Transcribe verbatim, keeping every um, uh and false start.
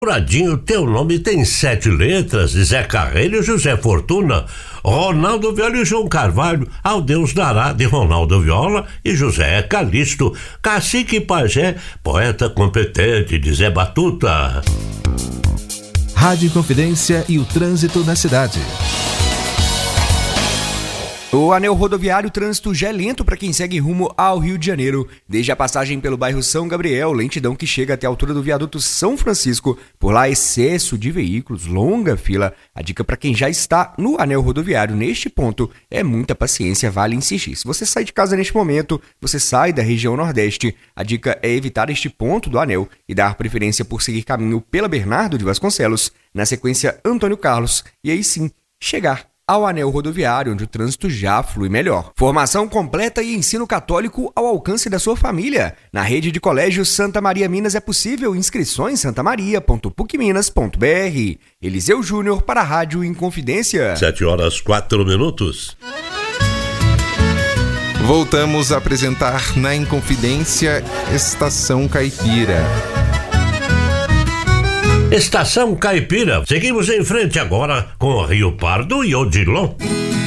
Muradinho, teu nome tem sete letras, Zé Carreiro, José Fortuna, Ronaldo Viola e João Carvalho, ao Deus dará de Ronaldo Viola e José Calixto, Cacique Pajé, poeta competente de Zé Batuta. Rádio Inconfidência e o trânsito na cidade. O anel rodoviário, trânsito já é lento para quem segue rumo ao Rio de Janeiro. Desde a passagem pelo bairro São Gabriel, lentidão que chega até a altura do viaduto São Francisco. Por lá, excesso de veículos, longa fila. A dica para quem já está no anel rodoviário neste ponto é muita paciência, vale insistir. Se você sai de casa neste momento, você sai da região Nordeste, a dica é evitar este ponto do anel e dar preferência por seguir caminho pela Bernardo de Vasconcelos, na sequência Antônio Carlos, e aí sim chegar ao anel rodoviário, onde o trânsito já flui melhor. Formação completa e ensino católico ao alcance da sua família. Na rede de colégios Santa Maria Minas é possível inscrições santamaria ponto puc minas ponto b r. Eliseu Júnior para a Rádio Inconfidência. Sete horas, quatro minutos. Voltamos a apresentar na Inconfidência Estação Caipira. Estação Caipira. Seguimos em frente agora com Rio Pardo e Odilon.